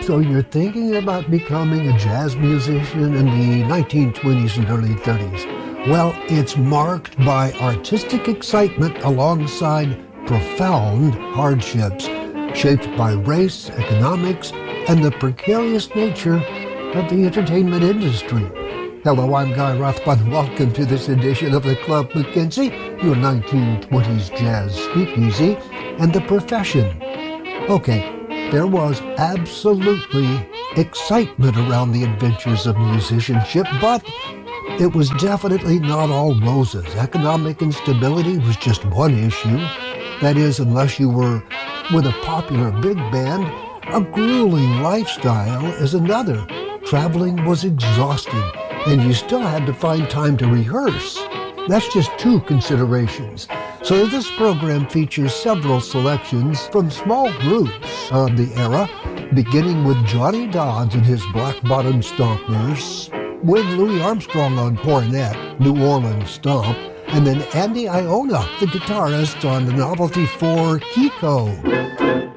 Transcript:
So you're thinking about becoming a jazz musician in the 1920s and early 30s. Well, it's marked by artistic excitement alongside profound hardships, shaped by race, economics, and the precarious nature of the entertainment industry. Hello, I'm Guy Rothbard. Welcome to this edition of the Club McKenzie, your 1920s jazz speakeasy, and the profession. Okay, there was absolutely excitement around the adventures of musicianship, but it was definitely not all roses. Economic instability was just one issue. That is, unless you were with a popular big band, a grueling lifestyle is another. Traveling was exhausting, and you still had to find time to rehearse. That's just two considerations. So this program features several selections from small groups of the era, beginning with Johnny Dodds and his Black Bottom Stompers, with Louis Armstrong on cornet, New Orleans Stomp, and then Andy Iona, the guitarist on the Novelty 4 Kiko.